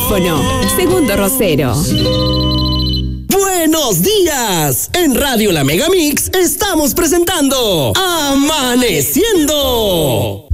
teléfono. Segundo Rosero. ¡Buenos días! En Radio La Megamix estamos presentando Amaneciendo.